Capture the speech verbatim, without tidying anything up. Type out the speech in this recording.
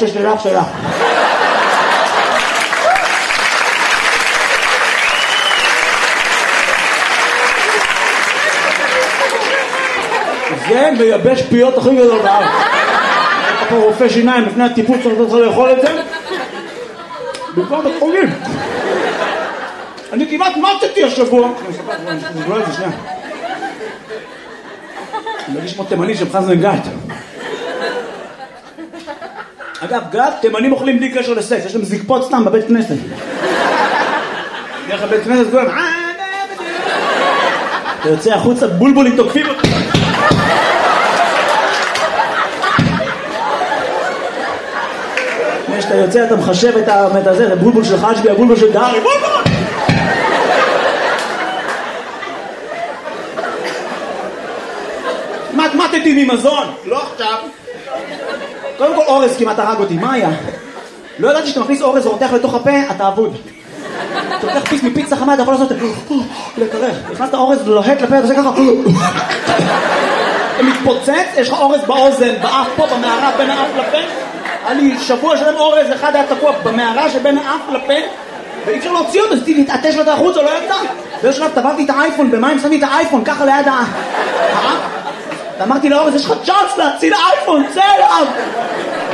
שיש לי לך שלך. זה מייבש פיות הכי גדול בארץ. אתה פה רופא שיניים לפני הטיפול צריך לאכול את זה במקום בית חולים. אני כמעט מתתי השבוע. אני אספר את זה שנייה. אני מרגיש כמו תימני של חזן גת. אגב, גת, תימנים אוכלים בלי קשר לסקס, יש להם זקפות סתם בבית כנסת. דרך הבית כנסת כולם, אתה יוצא החוצה, בולבולים תוקפים אותך. כשאתה יוצא אתה מחשב את הזה, את הבולבול של חג'בי, הבולבול של דארי, בולבול! מתמטתי ממזון, לא עכשיו. קודם כל אורז כמעט הרג אותי, מה היה? לא ידעתי שאתה מכניס אורז ורותח לתוך הפה, אתה אבוד. אתה לוקח פיס מפיצה חמה, אתה יכול לעשות את זה, לקרח. הכנסת אורז לוהט לפה, אתה עושה ככה. אתה מתפוצץ, יש לך אורז באוזן, באף פה, במערה, בין האף לפה. היה לי שבוע שלם אורז, אחד היה תקוע במערה שבין האף לפה, ואי אפשר להוציא אותו, אז תתעטש לו את החוץ, או לא ידע. באיזשהו שלב טבעתי את האייפון, במים שמתי את האייפון, ככה ליד האף. ואמרתי לאורז, יש לך צ'אנס להציל האייפון, צא אליו!